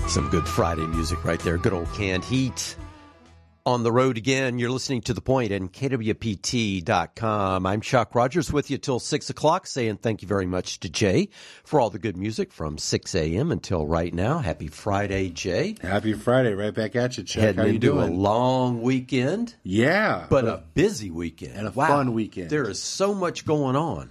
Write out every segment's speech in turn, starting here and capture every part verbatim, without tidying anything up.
Some good Friday music right there. Good old Canned Heat. On the road again, you're listening to The Point and K W P T dot com. I'm Chuck Rogers with you till six o'clock, saying thank you very much to Jay for all the good music from six a.m. until right now. Happy Friday, Jay. Happy Friday. Right back at you, Chuck. Heading How you into doing? a long weekend. Yeah. But a busy weekend. And a wow. fun weekend. There is so much going on.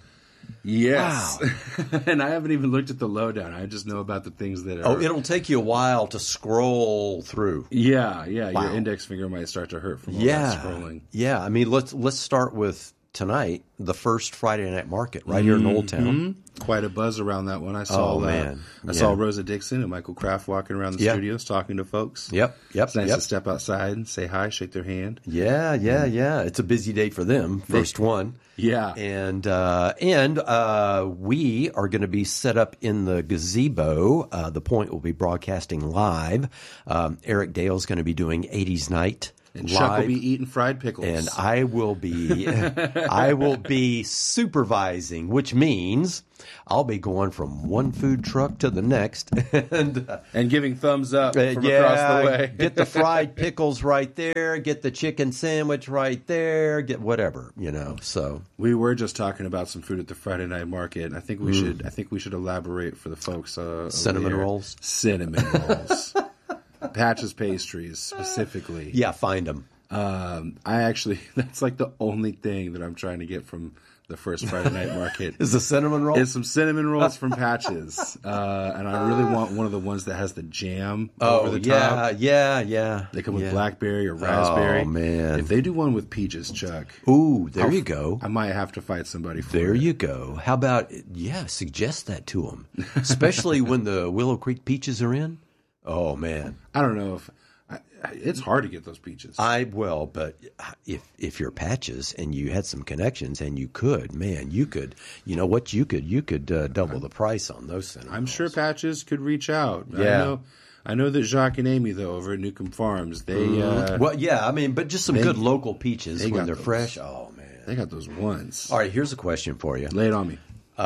Yes. Wow. And I haven't even looked at the lowdown. I just know about the things that are... Oh, it'll take you a while to scroll through. Yeah, yeah. Wow. Your index finger might start to hurt from all Yeah. that scrolling. Yeah. I mean, let's let's start with tonight, the first Friday night market right here in Old Town. Mm-hmm. Quite a buzz around that one. I saw Oh, uh, man. I Yeah. saw Rosa Dixon and Michael Kraft walking around the Yeah. studios talking to folks. Yep, yep, It's nice yep. to step outside and say hi, shake their hand. Yeah, yeah, yeah. It's a busy day for them. First one. Yeah. And uh, and uh, we are going to be set up in the gazebo. Uh, the Point will be broadcasting live. Um, Eric Dale's going to be doing eighties Night And live. Chuck will be eating fried pickles. And I will be, I will be supervising, which means I'll be going from one food truck to the next, and uh, and giving thumbs up from yeah, across the way. get the fried pickles right there, get the chicken sandwich right there, get whatever, you know. So We were just talking about some food at the Friday night market. I think we mm. should. I think we should elaborate for the folks. Uh, cinnamon here. rolls, cinnamon rolls, Patches pastries specifically. Yeah, find them. Um, I actually, that's like the only thing that I'm trying to get from the first Friday night market. Is the cinnamon roll? Is some cinnamon rolls from Patches, uh, and I really want one of the ones that has the jam oh, over the yeah, top. yeah, yeah. They come with yeah. blackberry or raspberry. Oh man! If they do one with peaches, Chuck. Ooh, there I'll, you go. I might have to fight somebody for There it. you go. How about, yeah, suggest that to them, especially when the Willow Creek peaches are in. Oh man, I don't know if I, it's hard to get those peaches. I will, but if if you're Patches and you had some connections and you could, man, you could. You know what? You could you could uh, double the price on those cinnamon I'm rolls. sure Patches could reach out. Yeah. I know, I know that Jacques and Amy though over at Newcomb Farms, they mm-hmm. uh, well, yeah, I mean, but just some they, good local peaches they when they're those. fresh. Oh man, they got those ones. All right, here's a question for you. Lay it on me.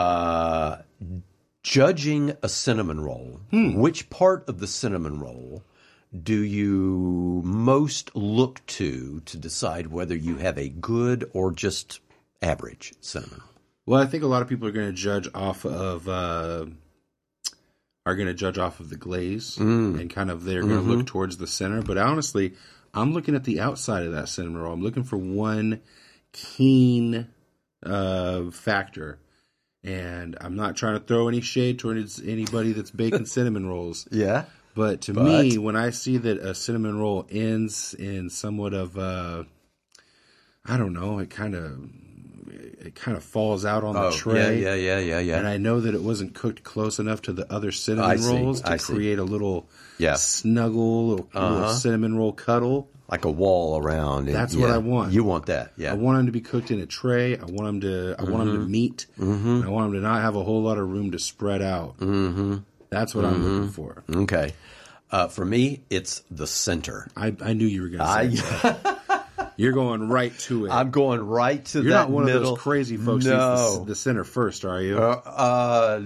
Uh, judging a cinnamon roll, hmm. which part of the cinnamon roll do you most look to to decide whether you have a good or just average cinnamon? Well, I think a lot of people are going to judge off of uh, are going to judge off of the glaze Mm. and kind of they're going to Mm-hmm. look towards the center. But honestly, I'm looking at the outside of that cinnamon roll. I'm looking for one keen uh, factor. And I'm not trying to throw any shade towards anybody that's baking cinnamon rolls. Yeah. But to But- me, when I see that a cinnamon roll ends in somewhat of, uh, I don't know, it kind of it kind of falls out on Oh, the tray. yeah, yeah, yeah, yeah, yeah. And I know that it wasn't cooked close enough to the other cinnamon I see, rolls to I see. create a little Yeah. snuggle, little, Uh-huh. little cinnamon roll cuddle. Like a wall around. and- That's what yeah. I want. You want that, yeah. I want them to be cooked in a tray. I want them to. I want them to meet. Mm-hmm. And I want them to not have a whole lot of room to spread out. Mm-hmm. That's what I'm looking for. Okay. Uh, for me, it's the center. I, I knew you were going to I, say that. You're going right to it. I'm going right to You're that not one middle. of those crazy folks who No. eats the, the center first, are you? Uh, uh,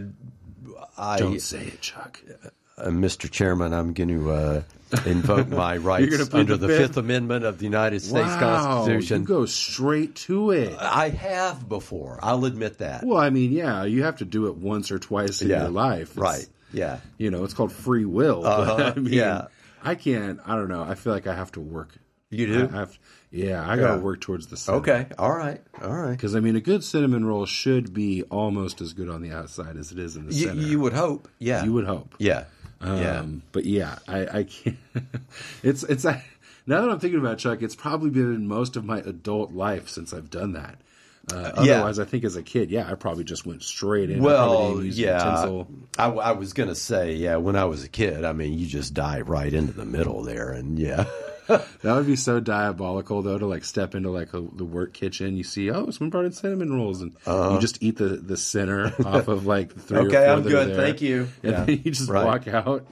I, Don't say it, Chuck. uh, Mister Chairman, I'm going to uh, invoke my rights gonna plead under the the fifth? Fifth Amendment of the United States Wow, Constitution. you go straight to it. I have before. I'll admit that. Well, I mean, yeah, you have to do it once or twice in Yeah, your life. It's, right. Yeah. You know, it's called free will. Uh-huh, But, I mean, yeah. I can't. I don't know. I feel like I have to work. You do? I have, yeah, I got to Yeah. work towards the center. Okay. All right. All right. Because, I mean, a good cinnamon roll should be almost as good on the outside as it is in the You, center. you would hope. Yeah. You would hope. Yeah. Um, yeah. But yeah, I, I can't. it's it's now that I'm thinking about it, Chuck, it's probably been most of my adult life since I've done that. Uh, Yeah. Otherwise, I think as a kid, yeah, I probably just went straight in. I probably Well, didn't use yeah. utensil. I, I was going to say, yeah, when I was a kid, I mean, you just dive right into the middle there. And yeah. That would be so diabolical, though, to like step into like a, the work kitchen. You see, oh, someone brought in cinnamon rolls, and Uh-huh. you just eat the, the center off of like the three or Okay, four I'm that are good. there. Thank you. And Yeah. then you just Right. walk out.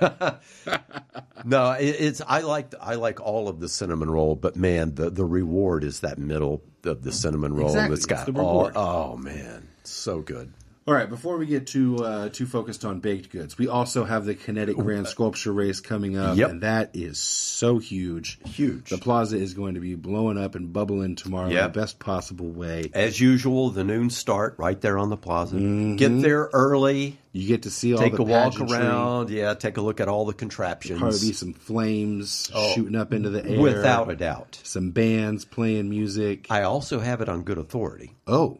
No, it, it's I like I like all of the cinnamon roll, but man, the, the reward is that middle of the cinnamon roll. Exactly. That's got It's the all. reward. Oh man, so good. All right, before we get too uh, too focused on baked goods, we also have the Kinetic Grand Sculpture Race coming up, Yep. and that is so huge. Huge. The plaza is going to be blowing up and bubbling tomorrow Yep. in the best possible way. As usual, the noon start right there on the plaza. Mm-hmm. Get there early. You get to see all Take the a walk pageantry. around. Yeah, take a look at all the contraptions. Probably be some flames shooting up into the air. Without a doubt. Some bands playing music. I also have it on good authority oh,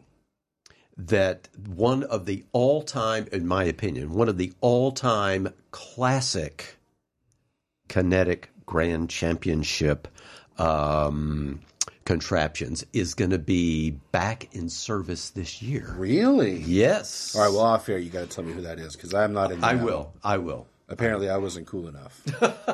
that one of the all-time, in my opinion, one of the all-time classic Kinetic Grand Championship um, contraptions is going to be back in service this year. really? Yes. All right, well, off air, you got to tell me who that is, because I'm not in the I know. will. I will. Apparently, I wasn't cool enough.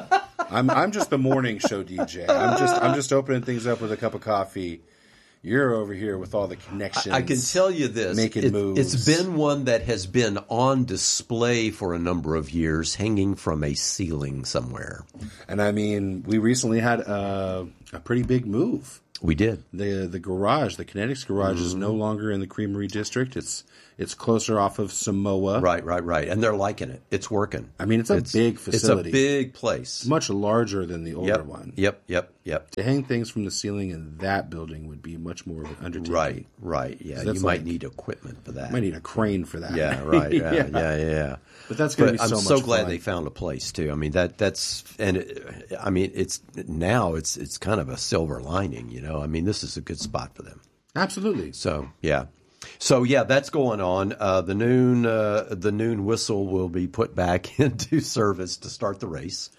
I'm I'm just the morning show D J. I'm just I'm just opening things up with a cup of coffee. You're over here with all the connections. I can tell you this. Making it, moves. It's been one that has been on display for a number of years, hanging from a ceiling somewhere. And I mean, we recently had a, a pretty big move. We did. The the garage, the Kinetics garage, Mm-hmm. is no longer in the Creamery District. It's it's closer off of Samoa. Right, right, right. And they're liking it. It's working. I mean, it's a big facility. It's a big place. Much larger than the older Yep, one. yep, yep, yep. To hang things from the ceiling in that building would be much more of an undertaking. Right, right. Yeah, you that's might like- need equipment for that. Might need a crane for that. Yeah, right. Yeah, yeah, yeah. yeah. But that's going to be I'm so so much glad fun. they found a place too. I mean that that's and it, I mean it's now it's it's kind of a silver lining, you know. I mean this is a good spot for them. Absolutely. So yeah, so yeah, that's going on. Uh, the noon uh, the noon whistle will be put back into service to start the race,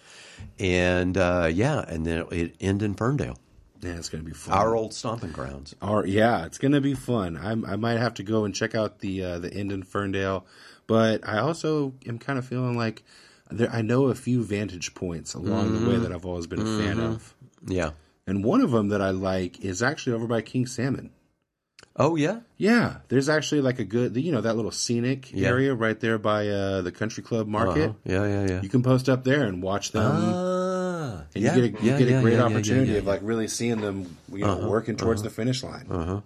and uh, yeah, and then it end in Ferndale, Yeah, it's going to be fun. our old stomping grounds. Our, yeah, it's going to be fun. I'm, I might have to go and check out the uh, the end in Ferndale, but I also am kind of feeling like there, I know a few vantage points along Mm-hmm. the way that I've always been a fan of, Yeah. and one of them that I like is actually over by King Salmon. Oh yeah. Yeah, there's actually like a good, you know, that little scenic Yeah. area right there by uh, the Country Club Market. Uh-huh. Yeah, yeah, yeah. You can post up there and watch them. Ah, and yeah, you get a, you yeah, get a yeah, great yeah, yeah, opportunity yeah, of yeah. like really seeing them, you know, working towards the finish line.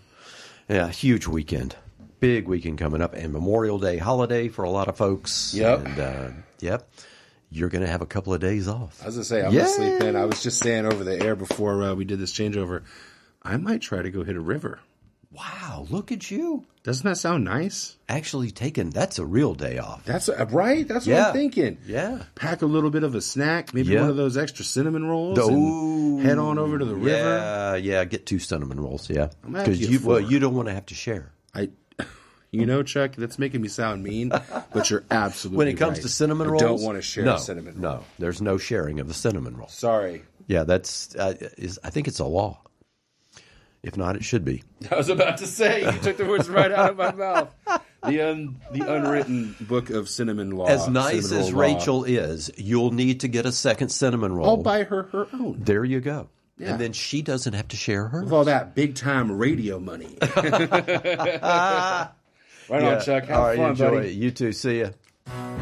Yeah, huge weekend. Big weekend coming up, and Memorial Day holiday for a lot of folks. Yep. And, uh, yep. You're going to have a couple of days off. I was gonna say I'm Yay! gonna sleep in. I was just saying over the air before uh, we did this changeover, I might try to go hit a river. Wow, look at you. Doesn't that sound nice? Actually taking, that's a real day off. That's uh, right. That's what Yeah. I'm thinking. Yeah. Pack a little bit of a snack, maybe Yeah. one of those extra cinnamon rolls, Ooh. and head on over to the river. Yeah, yeah, get two cinnamon rolls, yeah. I'm gonna have to Because get you, well, four. you don't want to have to share. I, you know, Chuck, that's making me sound mean, but you're absolutely When it comes right. to cinnamon I rolls, don't want to share no, a cinnamon roll. No, there's no sharing of the cinnamon roll. Sorry. Yeah, that's uh, is. I think it's a law. If not, it should be. I was about to say, you took the words right out of my mouth. The un, the unwritten book of cinnamon law. As nice cinnamon as roll law. Rachel is, you'll need to get a second cinnamon roll. I'll buy her her own. There you go. Yeah. And then she doesn't have to share hers. With all that big time radio money. right on, Chuck. Have All right, fun, enjoy buddy. it. You too. See ya.